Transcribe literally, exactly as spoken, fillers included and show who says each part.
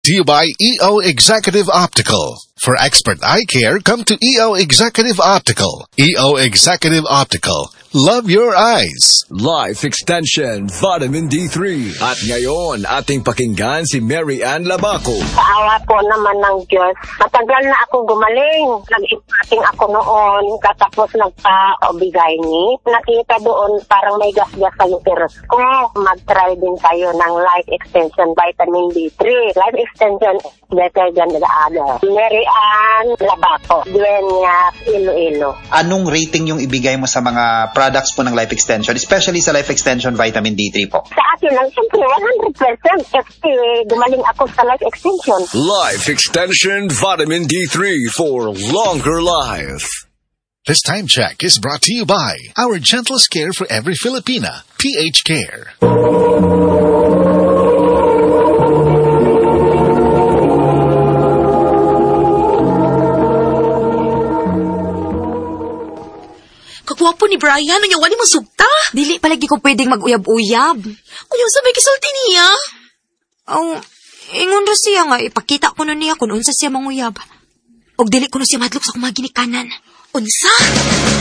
Speaker 1: To you by E O Executive Optical. For expert eye care, come to E O Executive Optical. E O Executive Optical. Love your eyes.
Speaker 2: Life Extension Vitamin D three. At ngayon, ating pakinggan si Mary Ann Labaco.
Speaker 3: Sa awa po naman ng Diyos, matagal na ako gumaling. Nag-ipating ako noon, katapos nagpa-obigay ni. Nakita doon parang may gas-gas sa uterus ko. Mag-try din tayo ng Life Extension Vitamin D three. Life Extension is better than the other. Mary Ann Labaco, Dueñas, Iloilo.
Speaker 4: Anong rating yung ibigay mo sa mga products po ng Life Extension, especially sa Life Extension Vitamin D three po?
Speaker 3: Sa akin lang, siyempre, one hundred percent kasi gumaling ako sa Life Extension.
Speaker 2: Life Extension Vitamin D three for longer life.
Speaker 1: This time check is brought to you by our gentlest care for every Filipina, P H Care.
Speaker 5: Kagwapo ni Brian, ang yawan ni mo sugta.
Speaker 6: Dili palagi ko pwedeng mag-uyab-uyab.
Speaker 5: Kuya, sabay kisulti niya.
Speaker 6: Oh, ingon ro siya nga, ipakita ko na niya kung unsa siya manguyab. Og dili ko na siya madlok sa kumagi ni kanan.
Speaker 5: Unsa?